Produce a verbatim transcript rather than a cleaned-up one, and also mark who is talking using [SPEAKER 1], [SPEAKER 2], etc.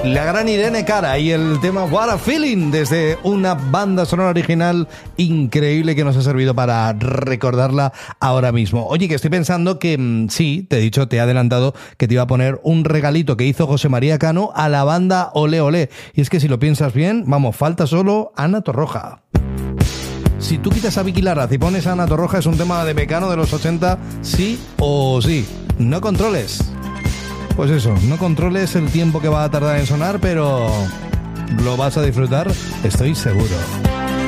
[SPEAKER 1] La gran Irene Cara y el tema What a Feeling, desde una banda sonora original increíble que nos ha servido para recordarla ahora mismo. Oye, que estoy pensando que mmm, sí, te he dicho, te he adelantado que te iba a poner un regalito que hizo José María Cano a la banda Olé Olé. Y es que si lo piensas bien, vamos, falta solo Ana Torroja. Si tú quitas a Vicky Larraz y pones a Ana Torroja, es un tema de Mecano de los ochenta, sí o sí. No controles. Pues eso, no controles el tiempo que va a tardar en sonar, pero lo vas a disfrutar, estoy seguro.